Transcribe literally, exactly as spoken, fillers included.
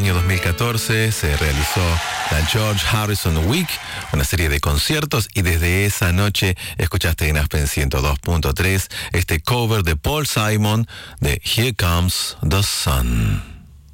año dos mil catorce se realizó la George Harrison Week, una serie de conciertos, y desde esa noche escuchaste en Aspen ciento dos punto tres este cover de Paul Simon de Here Comes the Sun.